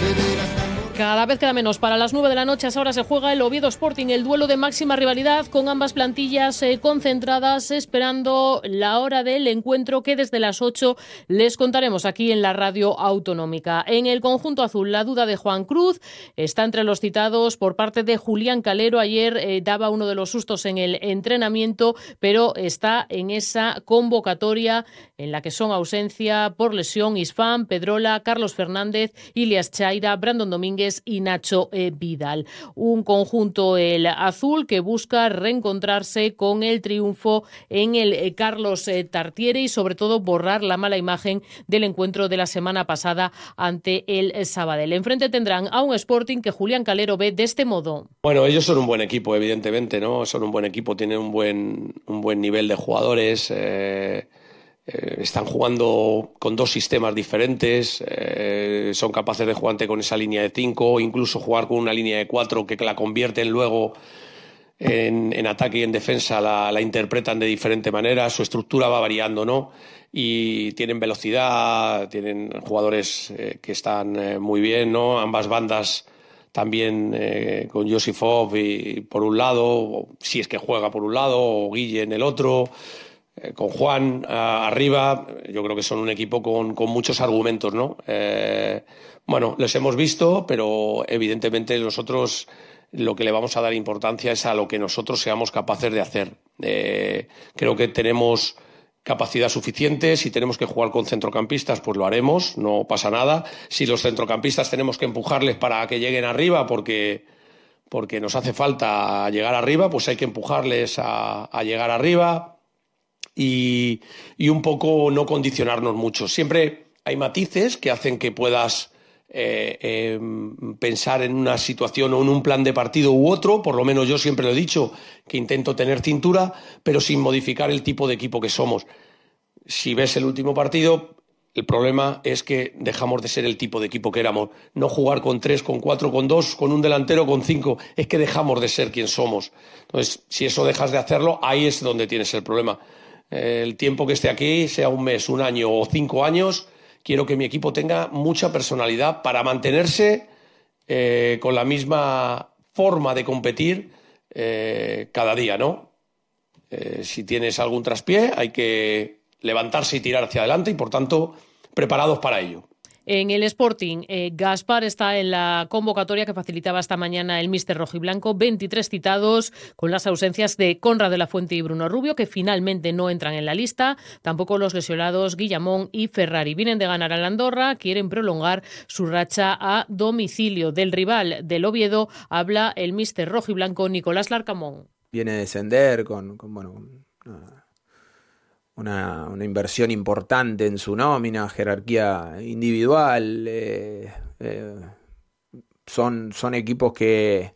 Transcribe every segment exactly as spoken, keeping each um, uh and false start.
Cada vez queda menos para las nueve de la noche. Ahora se juega el Oviedo Sporting, el duelo de máxima rivalidad, con ambas plantillas eh, concentradas esperando la hora del encuentro que desde las ocho les contaremos aquí en la radio autonómica. En el conjunto azul, la duda de Juan Cruz está entre los citados por parte de Julián Calero. Ayer eh, daba uno de los sustos en el entrenamiento, pero está en esa convocatoria en la que son ausencia por lesión Isfán, Pedrola, Carlos Fernández, Ilias Chaira, Brandon Domínguez y Nacho eh, Vidal. Un conjunto, el azul, que busca reencontrarse con el triunfo en el eh, Carlos eh, Tartiere y sobre todo borrar la mala imagen del encuentro de la semana pasada ante el eh, Sabadell. Enfrente tendrán a un Sporting que Julián Calero ve de este modo. Bueno, ellos son un buen equipo, evidentemente, ¿no? Son un buen equipo, tienen un buen, un buen nivel de jugadores. Eh... Eh, están jugando con dos sistemas diferentes, eh, son capaces de jugarte con esa línea de cinco, incluso jugar con una línea de cuatro que la convierten luego en, en ataque y en defensa, la, la interpretan de diferente manera, su estructura va variando, ¿no? Y tienen velocidad, tienen jugadores eh, que están eh, muy bien, ¿no? Ambas bandas también eh, con Josifov y, por un lado, si es que juega por un lado, o Guille en el otro. Con Juan a, arriba, yo creo que son un equipo con, con muchos argumentos, ¿no? Eh, bueno, les hemos visto, pero evidentemente nosotros lo que le vamos a dar importancia es a lo que nosotros seamos capaces de hacer. Eh, creo que tenemos capacidad suficiente. Si tenemos que jugar con centrocampistas, pues lo haremos, no pasa nada. Si los centrocampistas tenemos que empujarles para que lleguen arriba porque, porque nos hace falta llegar arriba, pues hay que empujarles a, a llegar arriba. Y, y un poco no condicionarnos mucho. Siempre hay matices que hacen que puedas eh, eh, pensar en una situación o en un plan de partido u otro. Por lo menos yo siempre lo he dicho, que intento tener cintura, pero sin modificar el tipo de equipo que somos. Si ves el último partido, el problema es que dejamos de ser el tipo de equipo que éramos. No jugar con tres, con cuatro, con dos, con un delantero, con cinco. Es que dejamos de ser quien somos. Entonces, si eso dejas de hacerlo, ahí es donde tienes el problema. El tiempo que esté aquí, sea un mes, un año o cinco años, quiero que mi equipo tenga mucha personalidad para mantenerse eh, con la misma forma de competir eh, cada día, ¿no? Eh, si tienes algún traspié, hay que levantarse y tirar hacia adelante y, por tanto, preparados para ello. En el Sporting, eh, Gaspar está en la convocatoria que facilitaba esta mañana el míster rojiblanco. veintitrés citados, con las ausencias de Conrad de la Fuente y Bruno Rubio, que finalmente no entran en la lista. Tampoco los lesionados Guillamón y Ferrari. Vienen de ganar a la Andorra, quieren prolongar su racha a domicilio. Del rival del Oviedo habla el míster rojiblanco Nicolás Larcamón. Viene a descender con, con bueno... Una... Una, una inversión importante en su nómina, jerarquía individual. Eh, eh, son, son equipos que,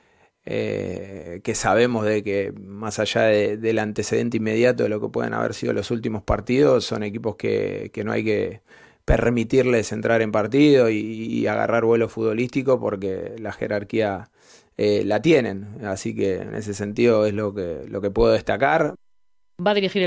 eh, que sabemos de que, más allá de, del antecedente inmediato de lo que pueden haber sido los últimos partidos, son equipos que, que no hay que permitirles entrar en partido y, y agarrar vuelo futbolístico porque la jerarquía eh, la tienen. Así que en ese sentido es lo que, lo que puedo destacar. Va a dirigir